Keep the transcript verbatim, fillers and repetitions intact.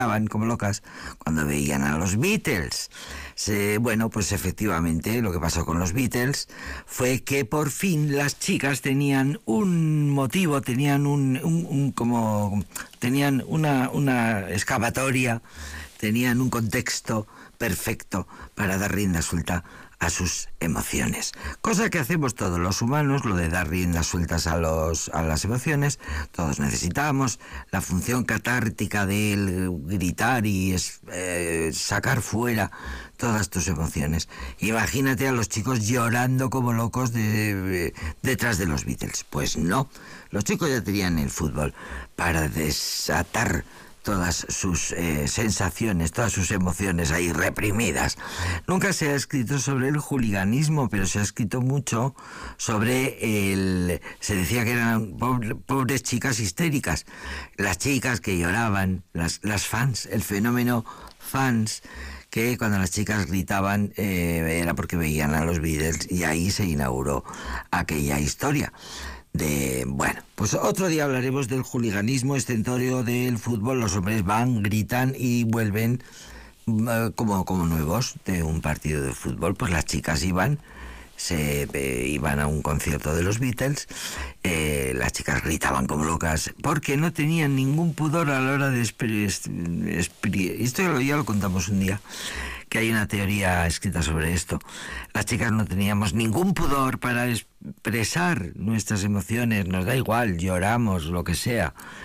como locas cuando veían a los Beatles. Se, bueno, pues efectivamente lo que pasó con los Beatles fue que por fin las chicas tenían un motivo, tenían un, un, un como tenían una, una excavatoria, tenían un contexto perfecto para dar rienda suelta a sus emociones. Cosa que hacemos todos los humanos, lo de dar riendas sueltas a, los, a las emociones. Todos necesitamos la función catártica de gritar y es, eh, sacar fuera todas tus emociones. Imagínate a los chicos llorando como locos de, de, detrás de los Beatles. Pues no, los chicos ya tenían el fútbol para desatar todas sus eh, sensaciones, todas sus emociones ahí reprimidas. Nunca se ha escrito sobre el hooliganismo, pero se ha escrito mucho sobre el... Se decía que eran pobre, pobres chicas histéricas, las chicas que lloraban, las, las fans, el fenómeno fans, que cuando las chicas gritaban eh, era porque veían a los Beatles, y ahí se inauguró aquella historia. De, bueno, pues otro día hablaremos del hooliganismo estentorio del fútbol. Los hombres van, gritan y vuelven uh, como, como nuevos de un partido de fútbol. Pues las chicas iban, se eh, iban a un concierto de los Beatles, eh, las chicas gritaban como locas porque no tenían ningún pudor a la hora de expresar. Esto ya lo contamos un día, que hay una teoría escrita sobre esto. Las chicas no teníamos ningún pudor para expresar nuestras emociones, nos da igual, lloramos, lo que sea.